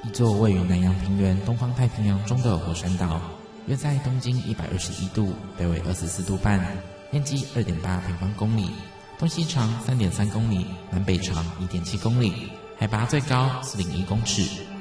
一座位于南洋平原东方太平洋中的火山岛，约在东经121度，北纬24度半，面积2.8平方公里，东西长3.3公里，南北长1.7公里，海拔最高401公尺。